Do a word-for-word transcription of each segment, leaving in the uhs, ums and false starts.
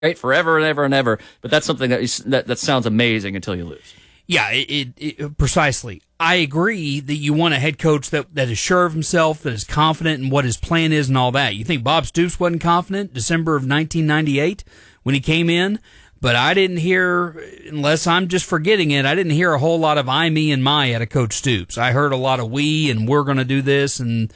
right? Forever and ever and ever. But that's something that, is, that, that sounds amazing until you lose. Yeah, it, it, it, precisely. I agree that you want a head coach that, that is sure of himself, that is confident in what his plan is and all that. You think Bob Stoops wasn't confident December of nineteen ninety-eight when he came in? But I didn't hear, unless I'm just forgetting it, I didn't hear a whole lot of I, me, and my out of Coach Stoops. I heard a lot of we and we're going to do this. And,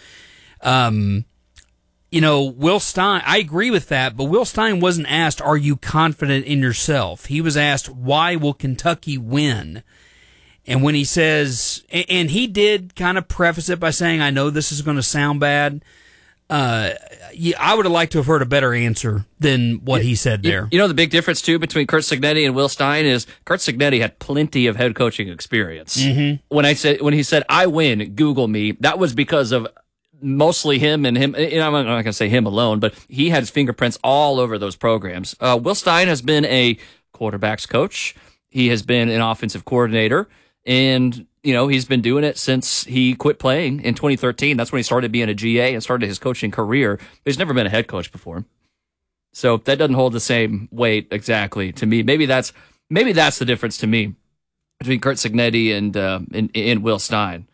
um, you know, Will Stein, I agree with that, but Will Stein wasn't asked, are you confident in yourself? He was asked, why will Kentucky win? And when he says, and he did kind of preface it by saying, I know this is going to sound bad. Uh, yeah, I would have liked to have heard a better answer than what he said there. You know, the big difference, too, between Curt Cignetti and Will Stein is Curt Cignetti had plenty of head coaching experience. Mm-hmm. When I said, when he said, I win, Google me, that was because of mostly him and him. You know, I'm not going to say him alone, but he had his fingerprints all over those programs. Uh, Will Stein has been a quarterbacks coach. He has been an offensive coordinator. And, you know, he's been doing it since he quit playing in twenty thirteen. That's when he started being a G A and started his coaching career. But he's never been a head coach before. So that doesn't hold the same weight exactly to me. Maybe that's maybe that's the difference to me between Curt Cignetti and, uh, and, and Will Stein.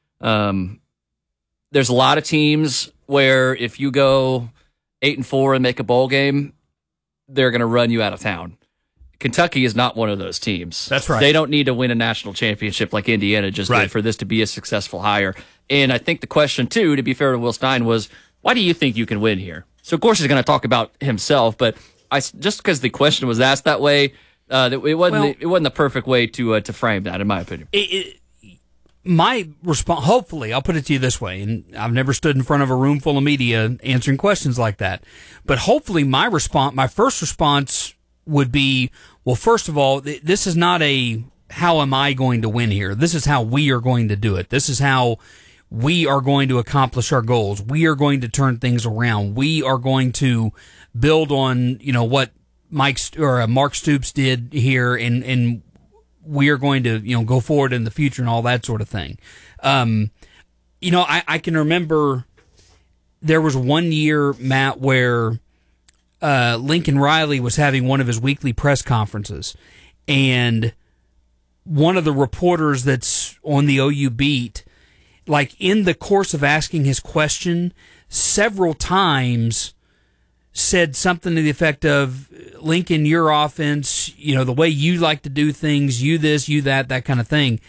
Um, there's a lot of teams where if you go eight and four and make a bowl game, they're going to run you out of town. Kentucky is not one of those teams. That's right. They don't need to win a national championship like Indiana just right. did for this to be a successful hire. And I think the question, too, to be fair to Will Stein, was, why do you think you can win here? So, of course, he's going to talk about himself, but I, just because the question was asked that way, uh, it, wasn't, well, it wasn't the perfect way to uh, to frame that, in my opinion. It, it, my response, hopefully, I'll put it to you this way, and I've never stood in front of a room full of media answering questions like that, but hopefully my response, my first response would be, well, first of all, th- this is not a how am I going to win here. This is how we are going to do it. This is how we are going to accomplish our goals. We are going to turn things around. We are going to build on, you know, what Mike St- or uh, Mark Stoops did here, and and we are going to, you know, go forward in the future and all that sort of thing. Um, you know, I, I can remember there was one year, Matt, where Uh, Lincoln Riley was having one of his weekly press conferences, and one of the reporters that's on the O U beat, like in the course of asking his question, several times said something to the effect of, Lincoln, your offense, you know, the way you like to do things, you this, you that, that kind of thing.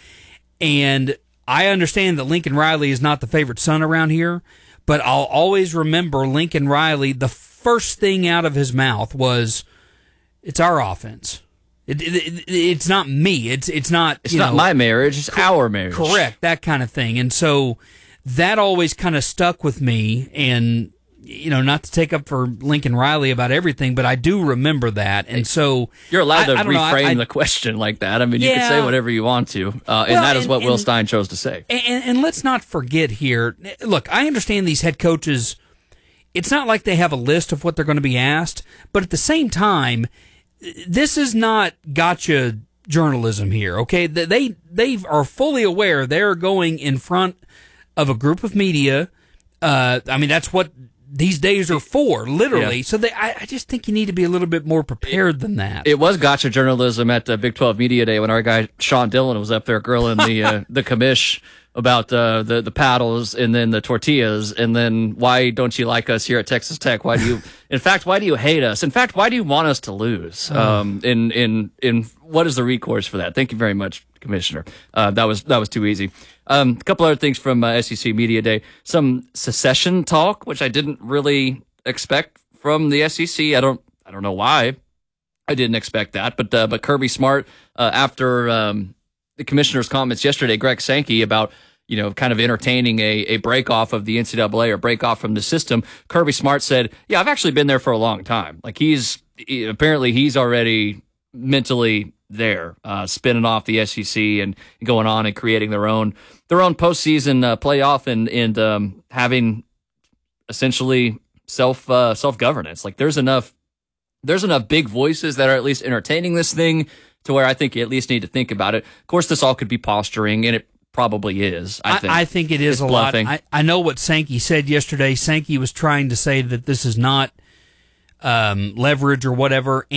And I understand that Lincoln Riley is not the favorite son around here, but I'll always remember Lincoln Riley, the first thing out of his mouth was, "It's our offense. It, it, it, it's not me. It's it's not. It's you not know, my marriage. It's cor- our marriage." Correct. That kind of thing. And so that always kind of stuck with me. And you know, not to take up for Lincoln Riley about everything, but I do remember that. And so you're allowed to I, I reframe know, I, the question like that. I mean, yeah, you can say whatever you want to, uh, and well, that is and, what Will and, Stein chose to say. And, and let's not forget here. Look, I understand these head coaches. It's not like they have a list of what they're going to be asked, but at the same time, this is not gotcha journalism here, okay? They they are fully aware they're going in front of a group of media. Uh, I mean, that's what these days are for, literally. Yeah. So they, I, I just think you need to be a little bit more prepared than that. It was gotcha journalism at the Big twelve Media Day when our guy Sean Dillon was up there grilling the uh, the commish about uh, the the paddles and then the tortillas, and then why don't you like us here at Texas Tech? Why do you, in fact, why do you hate us? In fact, why do you want us to lose? Um, in in in what is the recourse for that? Thank you very much, Commissioner. Uh, that was that was too easy. Um, a couple other things from uh, S E C Media Day. Some secession talk, which I didn't really expect from the S E C. I don't I don't know why I didn't expect that, but uh, but Kirby Smart uh, after. Um, the commissioner's comments yesterday, Greg Sankey, about, you know, kind of entertaining a, a break off of the N C double A or break off from the system. Kirby Smart said, yeah, I've actually been there for a long time. Like he's he, apparently he's already mentally there, uh, spinning off the S E C and going on and creating their own, their own postseason uh, playoff and, and, um, having essentially self, uh, self-governance. Like there's enough, there's enough big voices that are at least entertaining this thing to where I think you at least need to think about it. Of course, this all could be posturing, and it probably is, I think. I, I think it is it's a bluffing. lot. I, I know what Sankey said yesterday. Sankey was trying to say that this is not um, leverage or whatever.